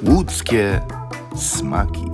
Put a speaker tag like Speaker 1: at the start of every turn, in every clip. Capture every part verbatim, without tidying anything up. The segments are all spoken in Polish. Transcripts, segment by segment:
Speaker 1: Łódzkie smaki.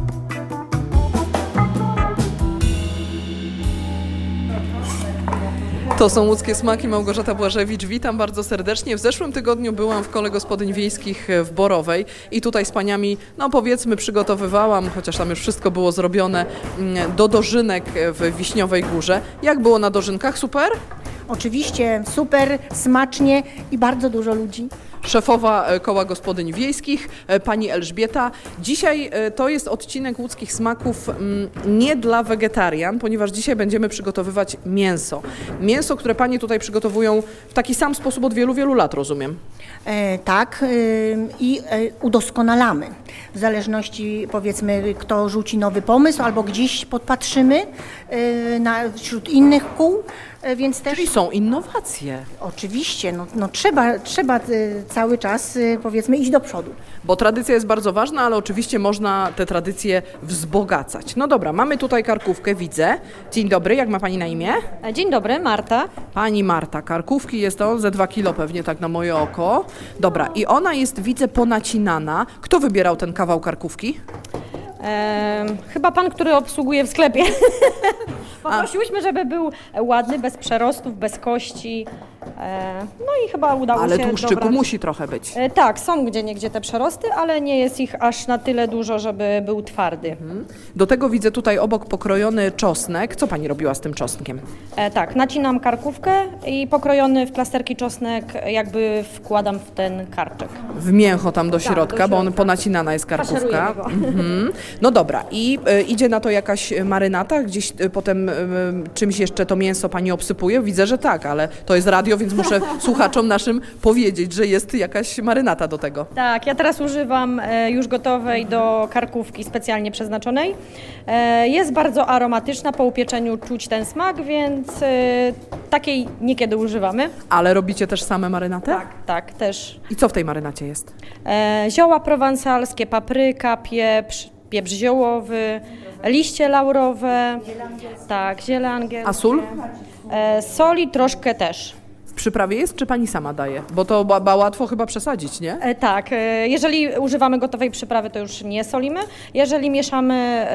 Speaker 2: To są Łódzkie Smaki, Małgorzata Błażewicz. Witam bardzo serdecznie. W zeszłym tygodniu byłam w Kole Gospodyń Wiejskich w Borowej i tutaj z paniami, no powiedzmy, przygotowywałam, chociaż tam już wszystko było zrobione, do dożynek w Wiśniowej Górze. Jak było na dożynkach? Super?
Speaker 3: Oczywiście, super, smacznie i bardzo dużo ludzi.
Speaker 2: Szefowa Koła Gospodyń Wiejskich, pani Elżbieta. Dzisiaj to jest odcinek Łódzkich Smaków nie dla wegetarian, ponieważ dzisiaj będziemy przygotowywać mięso. Mięso, które panie tutaj przygotowują w taki sam sposób od wielu, wielu lat, rozumiem.
Speaker 3: E, tak e, i e, udoskonalamy. W zależności, powiedzmy, kto rzuci nowy pomysł albo gdzieś podpatrzymy e, na, wśród innych kół. Więc też...
Speaker 2: Czyli są innowacje.
Speaker 3: Oczywiście, no, no trzeba, trzeba cały czas, powiedzmy, iść do przodu.
Speaker 2: Bo tradycja jest bardzo ważna, ale oczywiście można te tradycje wzbogacać. No dobra, mamy tutaj karkówkę, widzę. Dzień dobry, jak ma pani na imię?
Speaker 4: Dzień dobry, Marta.
Speaker 2: Pani Marta, karkówki jest to ze dwa kilo pewnie, tak na moje oko. Dobra, i ona jest, widzę, ponacinana. Kto wybierał ten kawał karkówki?
Speaker 4: E, chyba pan, który obsługuje w sklepie. Poprosiłyśmy, żeby był ładny, bez przerostów, bez kości. E, no i chyba udało
Speaker 2: ale
Speaker 4: się
Speaker 2: Ale tłuszczyku
Speaker 4: dobrać.
Speaker 2: musi trochę być.
Speaker 4: E, tak, są gdzieniegdzie te przerosty, ale nie jest ich aż na tyle dużo, żeby był twardy.
Speaker 2: Mhm. Do tego widzę tutaj obok pokrojony czosnek. Co pani robiła z tym czosnkiem?
Speaker 4: E, tak, nacinam karkówkę i pokrojony w plasterki czosnek jakby wkładam w ten karczek.
Speaker 2: W mięcho tam do środka,
Speaker 4: tak, do
Speaker 2: bo on
Speaker 4: środka.
Speaker 2: ponacinana jest karkówka. Mhm. No dobra, i y, idzie na to jakaś marynata? Gdzieś y, potem y, czymś jeszcze to mięso pani obsypuje? Widzę, że tak, ale to jest radio, więc muszę słuchaczom naszym powiedzieć, że jest jakaś marynata do tego.
Speaker 4: Tak, ja teraz używam e, już gotowej do karkówki specjalnie przeznaczonej. E, jest bardzo aromatyczna, po upieczeniu czuć ten smak, więc e, takiej niekiedy używamy.
Speaker 2: Ale robicie też same marynatę?
Speaker 4: Tak, tak, też.
Speaker 2: I co w tej marynacie jest?
Speaker 4: E, zioła prowansalskie, papryka, pieprz, pieprz ziołowy, liście laurowe, tak, ziele angielskie.
Speaker 2: A sól?
Speaker 4: E, soli troszkę też.
Speaker 2: W przyprawie jest, czy pani sama daje? Bo to ba, ba łatwo chyba przesadzić, nie?
Speaker 4: E, tak, e, jeżeli używamy gotowej przyprawy, to już nie solimy. Jeżeli mieszamy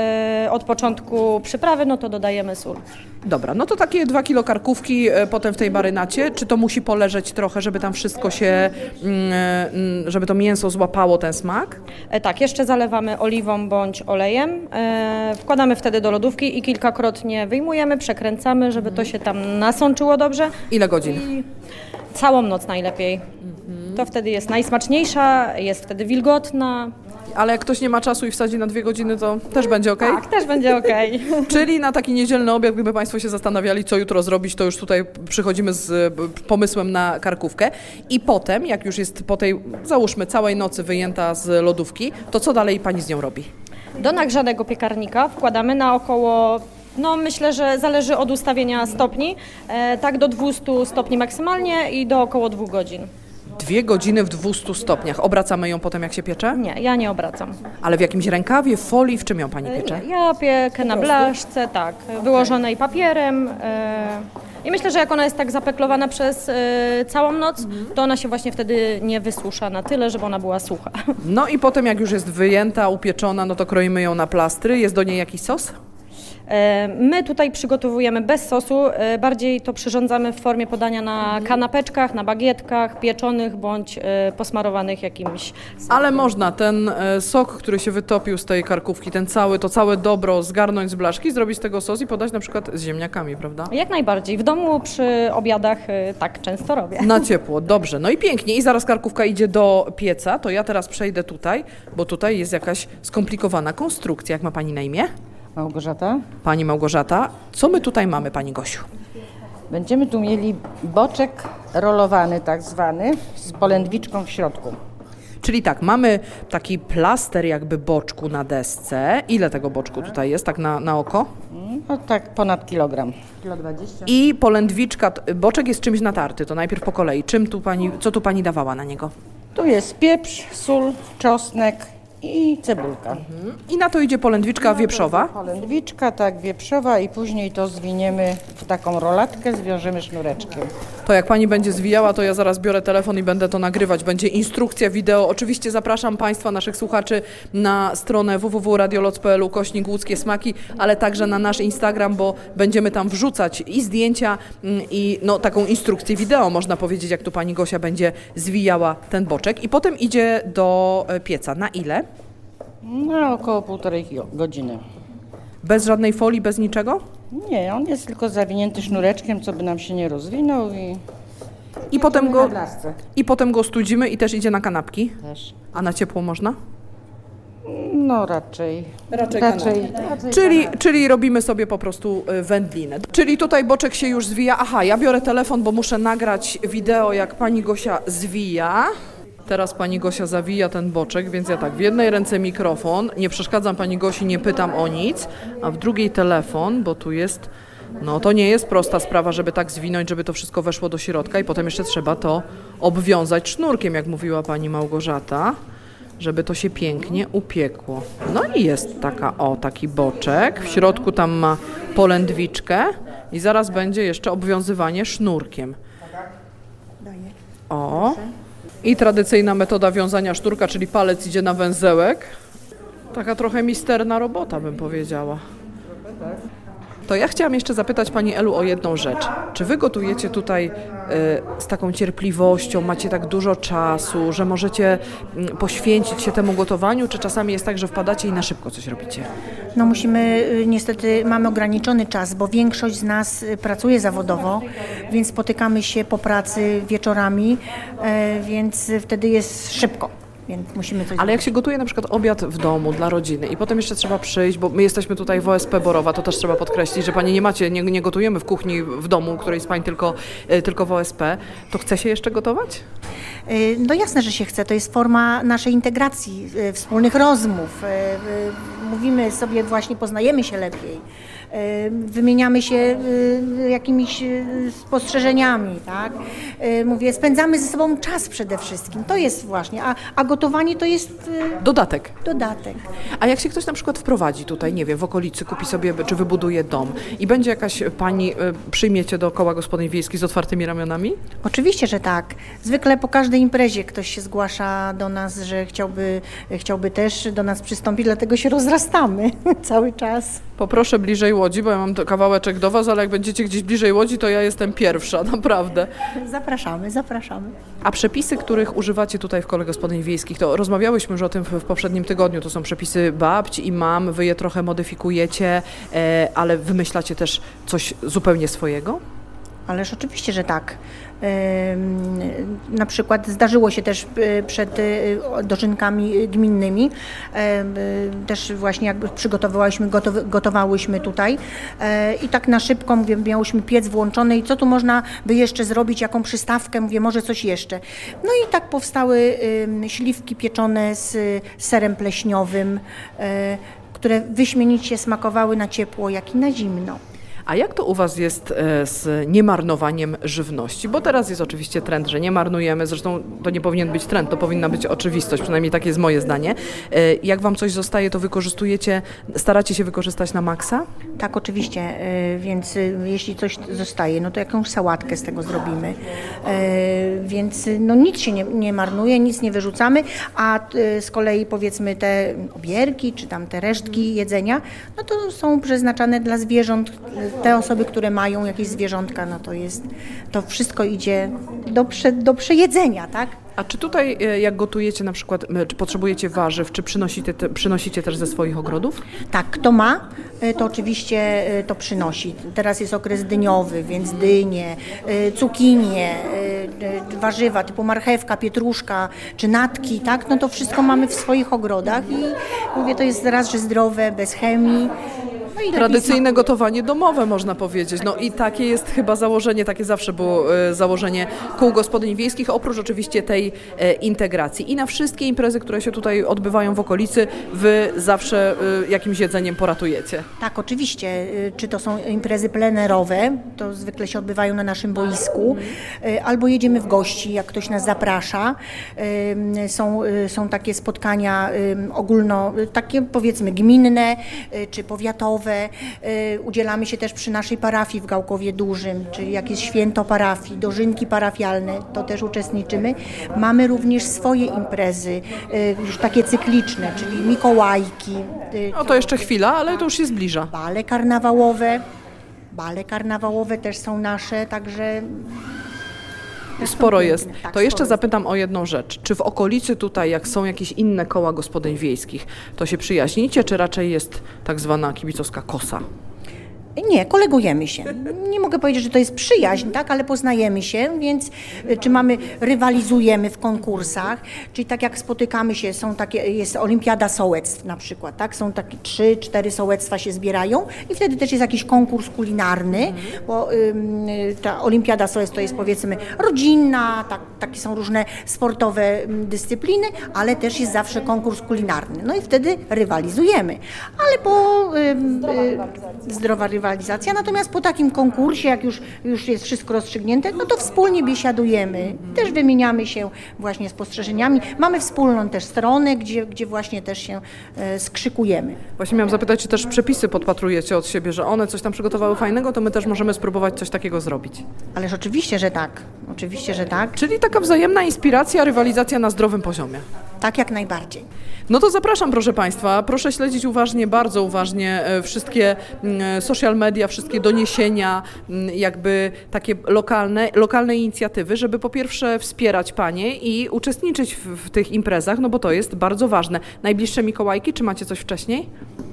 Speaker 4: e, od początku przyprawy, no to dodajemy sól.
Speaker 2: Dobra, no to takie dwa kilo karkówki e, potem w tej marynacie. Czy to musi poleżeć trochę, żeby tam wszystko się, mm, mm, żeby to mięso złapało ten smak?
Speaker 4: E, tak, jeszcze zalewamy oliwą bądź olejem. E, wkładamy wtedy do lodówki i kilkakrotnie wyjmujemy, przekręcamy, żeby to się tam nasączyło dobrze.
Speaker 2: Ile godzin?
Speaker 4: I całą noc najlepiej. Mhm. To wtedy jest najsmaczniejsza, jest wtedy wilgotna.
Speaker 2: Ale jak ktoś nie ma czasu i wsadzi na dwie godziny, to też będzie okej?
Speaker 4: Tak, też będzie okej.
Speaker 2: Czyli na taki niedzielny obiad, gdyby państwo się zastanawiali, co jutro zrobić, to już tutaj przychodzimy z pomysłem na karkówkę. I potem, jak już jest po tej, załóżmy, całej nocy wyjęta z lodówki, to co dalej pani z nią robi?
Speaker 4: Do nagrzanego piekarnika wkładamy na około, no myślę, że zależy od ustawienia stopni, e, tak do dwustu stopni maksymalnie i do około dwóch godzin.
Speaker 2: Dwie godziny w dwustu stopniach. Obracamy ją potem, jak się piecze?
Speaker 4: Nie, ja nie obracam.
Speaker 2: Ale w jakimś rękawie, w folii, w czym ją pani piecze?
Speaker 4: Nie, ja piekę na blaszce, tak, wyłożonej papierem. E, I myślę, że jak ona jest tak zapeklowana przez e, całą noc, to ona się właśnie wtedy nie wysusza na tyle, żeby ona była sucha.
Speaker 2: No i potem, jak już jest wyjęta, upieczona, no to kroimy ją na plastry. Jest do niej jakiś sos?
Speaker 4: My tutaj przygotowujemy bez sosu, bardziej to przyrządzamy w formie podania na kanapeczkach, na bagietkach, pieczonych bądź posmarowanych jakimś...
Speaker 2: Ale można ten sok, który się wytopił z tej karkówki, ten cały, to całe dobro zgarnąć z blaszki, zrobić z tego sos i podać na przykład z ziemniakami, prawda?
Speaker 4: Jak najbardziej. W domu przy obiadach tak często robię.
Speaker 2: Na ciepło, dobrze. No i pięknie. I zaraz karkówka idzie do pieca, to ja teraz przejdę tutaj, bo tutaj jest jakaś skomplikowana konstrukcja. Jak ma pani na imię?
Speaker 5: Małgorzata.
Speaker 2: Pani Małgorzata. Co my tutaj mamy, pani Gosiu?
Speaker 5: Będziemy tu mieli boczek rolowany tak zwany z polędwiczką w środku.
Speaker 2: Czyli tak, mamy taki plaster jakby boczku na desce. Ile tego boczku tutaj jest, tak na, na oko?
Speaker 5: No tak ponad kilogram. Kilo dwadzieścia.
Speaker 2: I polędwiczka, boczek jest czymś natarty, to najpierw po kolei. Czym tu pani, co tu pani dawała na niego?
Speaker 5: Tu jest pieprz, sól, czosnek i cebulka.
Speaker 2: I na to idzie polędwiczka wieprzowa.
Speaker 5: Polędwiczka, tak, wieprzowa i później to zwiniemy w taką rolatkę, zwiążemy sznureczkiem.
Speaker 2: To To jak pani będzie zwijała, to ja zaraz biorę telefon i będę to nagrywać. Będzie instrukcja wideo. Oczywiście zapraszam państwa, naszych słuchaczy na stronę w w w kropka radioloc kropka p l ukośnik łódzkie smaki, ale także na nasz Instagram, bo będziemy tam wrzucać i zdjęcia i no, taką instrukcję wideo, można powiedzieć, jak tu pani Gosia będzie zwijała ten boczek. I potem idzie do pieca. Na ile?
Speaker 5: No, około półtorej godziny.
Speaker 2: Bez żadnej folii, bez niczego?
Speaker 5: Nie, on jest tylko zawinięty sznureczkiem, co by nam się nie rozwinął i...
Speaker 2: I potem
Speaker 5: na
Speaker 2: go,
Speaker 5: blasce.
Speaker 2: I potem go studzimy i też idzie na kanapki.
Speaker 5: Też.
Speaker 2: A na ciepło można?
Speaker 5: No raczej.
Speaker 2: Raczej
Speaker 5: raczej, raczej
Speaker 2: Czyli, czyli robimy sobie po prostu y, wędlinę. Czyli tutaj boczek się już zwija. Aha, ja biorę telefon, bo muszę nagrać wideo, jak pani Gosia zwija. Teraz pani Gosia zawija ten boczek, więc ja tak, w jednej ręce mikrofon, nie przeszkadzam pani Gosi, nie pytam o nic, a w drugiej telefon, bo tu jest, no to nie jest prosta sprawa, żeby tak zwinąć, żeby to wszystko weszło do środka i potem jeszcze trzeba to obwiązać sznurkiem, jak mówiła pani Małgorzata, żeby to się pięknie upiekło. No i jest taka, o, taki boczek, w środku tam ma polędwiczkę i zaraz będzie jeszcze obwiązywanie sznurkiem. O. I tradycyjna metoda wiązania sznurka, czyli palec idzie na węzełek. Taka trochę misterna robota, bym powiedziała. To ja chciałam jeszcze zapytać pani Elu o jedną rzecz. Czy wy gotujecie tutaj y, z taką cierpliwością, macie tak dużo czasu, że możecie y, poświęcić się temu gotowaniu, czy czasami jest tak, że wpadacie i na szybko coś robicie?
Speaker 3: No musimy, niestety mamy ograniczony czas, bo większość z nas pracuje zawodowo, więc spotykamy się po pracy wieczorami, więc wtedy jest szybko. Więc musimy coś
Speaker 2: Ale jak się gotuje na przykład obiad w domu dla rodziny i potem jeszcze trzeba przyjść, bo my jesteśmy tutaj w O S P Borowa, to też trzeba podkreślić, że pani nie macie, nie, nie gotujemy w kuchni w domu, której jest pani tylko, tylko w O S P, to chce się jeszcze gotować?
Speaker 3: No jasne, że się chce. To jest forma naszej integracji, wspólnych rozmów. Mówimy sobie właśnie, poznajemy się lepiej. Wymieniamy się jakimiś spostrzeżeniami, tak? Mówię, spędzamy ze sobą czas przede wszystkim. To jest właśnie, a, a gotowanie to jest
Speaker 2: Dodatek.
Speaker 3: dodatek.
Speaker 2: A jak się ktoś na przykład wprowadzi tutaj, nie wiem, w okolicy, kupi sobie, czy wybuduje dom i będzie jakaś pani, przyjmiecie do koła gospodyń wiejskich z otwartymi ramionami?
Speaker 3: Oczywiście, że tak. Zwykle po każdej imprezie ktoś się zgłasza do nas, że chciałby, chciałby też do nas przystąpić, dlatego się rozrastamy cały czas.
Speaker 2: Poproszę bliżej Łodzi, bo ja mam kawałeczek do was, ale jak będziecie gdzieś bliżej Łodzi, to ja jestem pierwsza, naprawdę.
Speaker 3: Zapraszamy, zapraszamy.
Speaker 2: A przepisy, których używacie tutaj w kole gospodyń wiejskich, to rozmawiałyśmy już o tym w, w poprzednim tygodniu, to są przepisy babci i mam, wy je trochę modyfikujecie, e, ale wymyślacie też coś zupełnie swojego?
Speaker 3: Ależ oczywiście, że tak. Na przykład zdarzyło się też przed dożynkami gminnymi, też właśnie jak przygotowywałyśmy, gotowałyśmy tutaj i tak na szybko, mówię, miałyśmy piec włączony i co tu można by jeszcze zrobić, jaką przystawkę, mówię, może coś jeszcze. No i tak powstały śliwki pieczone z serem pleśniowym, które wyśmienicie smakowały na ciepło, jak i na zimno.
Speaker 2: A jak to u was jest z niemarnowaniem żywności? Bo teraz jest oczywiście trend, że nie marnujemy, zresztą to nie powinien być trend, to powinna być oczywistość, przynajmniej takie jest moje zdanie. Jak wam coś zostaje, to wykorzystujecie, staracie się wykorzystać na maksa?
Speaker 3: Tak, oczywiście, więc jeśli coś zostaje, no to jakąś sałatkę z tego zrobimy. Więc no nic się nie, nie marnuje, nic nie wyrzucamy, a z kolei powiedzmy te obierki, czy tam te resztki jedzenia, no to są przeznaczane dla zwierząt. Te osoby, które mają jakieś zwierzątka, no to jest, to wszystko idzie do, prze, do przejedzenia, tak?
Speaker 2: A czy tutaj jak gotujecie na przykład, czy potrzebujecie warzyw, czy przynosicie, te, przynosicie też ze swoich ogrodów?
Speaker 3: Tak, kto ma, to oczywiście to przynosi. Teraz jest okres dyniowy, więc dynie, cukinie, warzywa typu marchewka, pietruszka czy natki, tak? No to wszystko mamy w swoich ogrodach i mówię, to jest raz, że zdrowe, bez chemii. No
Speaker 2: Tradycyjne gotowanie domowe, można powiedzieć. No i takie jest chyba założenie, takie zawsze było e, założenie kół gospodyń wiejskich, oprócz oczywiście tej e, integracji. I na wszystkie imprezy, które się tutaj odbywają w okolicy, wy zawsze e, jakimś jedzeniem poratujecie.
Speaker 3: Tak, oczywiście. Czy to są imprezy plenerowe, to zwykle się odbywają na naszym boisku, albo jedziemy w gości, jak ktoś nas zaprasza. Są, są takie spotkania ogólno, takie powiedzmy gminne czy powiatowe, narodowe. Udzielamy się też przy naszej parafii w Gałkowie Dużym, czyli jak jest święto parafii, dożynki parafialne, to też uczestniczymy. Mamy również swoje imprezy, już takie cykliczne, czyli Mikołajki.
Speaker 2: No to jeszcze chwila, ale to już się zbliża.
Speaker 3: Bale karnawałowe. Bale karnawałowe też są nasze, także...
Speaker 2: Sporo jest.
Speaker 3: Tak,
Speaker 2: To jeszcze
Speaker 3: sporo
Speaker 2: zapytam o jedną rzecz. Czy w okolicy tutaj, jak są jakieś inne koła gospodyń wiejskich, to się przyjaźnicie, czy raczej jest tak zwana kibicowska kosa?
Speaker 3: Nie, kolegujemy się. Nie mogę powiedzieć, że to jest przyjaźń, tak, ale poznajemy się, więc y, czy mamy, rywalizujemy w konkursach, czyli tak jak spotykamy się, są takie, jest olimpiada sołectw na przykład, tak, są takie trzy, cztery sołectwa się zbierają i wtedy też jest jakiś konkurs kulinarny, mhm. bo y, ta olimpiada sołectw to jest powiedzmy rodzinna, tak, takie są różne sportowe y, dyscypliny, ale też jest zawsze konkurs kulinarny, no i wtedy rywalizujemy, ale po y, y, zdrowa rywalizacja. Rywalizacja. Natomiast po takim konkursie, jak już, już jest wszystko rozstrzygnięte, no to wspólnie biesiadujemy, też wymieniamy się właśnie spostrzeżeniami. Mamy wspólną też stronę, gdzie, gdzie właśnie też się e, skrzykujemy.
Speaker 2: Właśnie miałam zapytać, czy też przepisy podpatrujecie od siebie, że one coś tam przygotowały fajnego, to my też możemy spróbować coś takiego zrobić.
Speaker 3: Ależ oczywiście, że tak. Oczywiście, że tak.
Speaker 2: Czyli taka wzajemna inspiracja, rywalizacja na zdrowym poziomie.
Speaker 3: Tak, jak najbardziej.
Speaker 2: No to zapraszam, proszę Państwa, proszę śledzić uważnie, bardzo uważnie wszystkie social media, wszystkie doniesienia, jakby takie lokalne, lokalne inicjatywy, żeby po pierwsze wspierać Panie i uczestniczyć w, w tych imprezach, no bo to jest bardzo ważne. Najbliższe Mikołajki, czy macie coś wcześniej?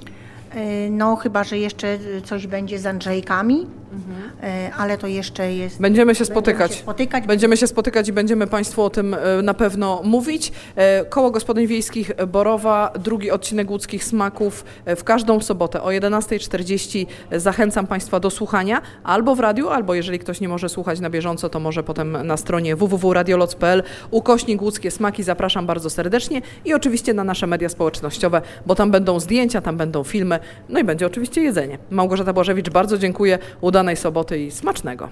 Speaker 3: No chyba, że jeszcze coś będzie z Andrzejkami, mhm. ale to jeszcze jest...
Speaker 2: Będziemy się spotykać.
Speaker 3: Będziemy się spotykać.
Speaker 2: Będziemy się spotykać i będziemy Państwu o tym na pewno mówić. Koło Gospodyń Wiejskich Borowa, drugi odcinek Łódzkich Smaków w każdą sobotę o jedenasta czterdzieści. Zachęcam Państwa do słuchania albo w radiu, albo jeżeli ktoś nie może słuchać na bieżąco, to może potem na stronie w w w kropka radioloc kropka p l ukośnik Łódzkie Smaki. Zapraszam bardzo serdecznie i oczywiście na nasze media społecznościowe, bo tam będą zdjęcia, tam będą filmy, no i będzie oczywiście jedzenie. Małgorzata Błażewicz, bardzo dziękuję, udanej soboty i smacznego.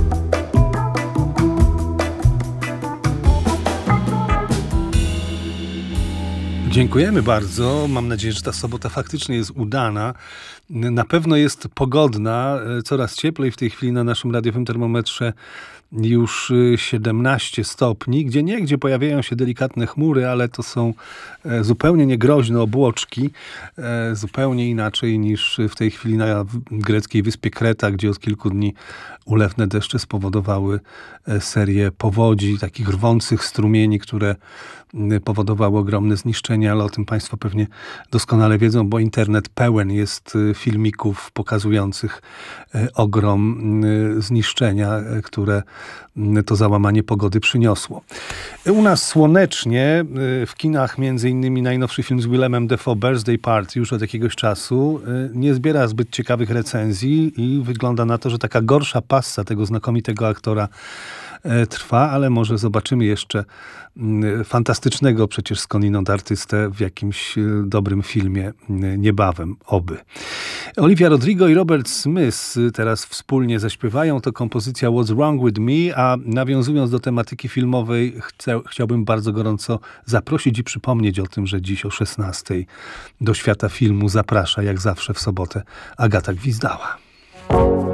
Speaker 6: Dziękujemy bardzo. Mam nadzieję, że ta sobota faktycznie jest udana. Na pewno jest pogodna, coraz cieplej w tej chwili na naszym radiowym termometrze już siedemnaście stopni, gdzie niegdzie pojawiają się delikatne chmury, ale to są zupełnie niegroźne obłoczki, zupełnie inaczej niż w tej chwili na greckiej wyspie Kreta, gdzie od kilku dni ulewne deszcze spowodowały serię powodzi, takich rwących strumieni, które powodowały ogromne zniszczenia, ale o tym Państwo pewnie doskonale wiedzą, bo internet pełen jest filmików pokazujących ogrom zniszczenia, które to załamanie pogody przyniosło. U nas słonecznie, w kinach między innymi najnowszy film z Willemem Dafoe, Birthday Party, już od jakiegoś czasu, nie zbiera zbyt ciekawych recenzji i wygląda na to, że taka gorsza passa tego znakomitego aktora trwa, ale może zobaczymy jeszcze fantastycznego przecież skądinąd artystę w jakimś dobrym filmie niebawem, oby. Olivia Rodrigo i Robert Smith teraz wspólnie zaśpiewają. To kompozycja What's Wrong With Me, a nawiązując do tematyki filmowej chcę, chciałbym bardzo gorąco zaprosić i przypomnieć o tym, że dziś o szesnastej do świata filmu zaprasza jak zawsze w sobotę Agata Gwizdała.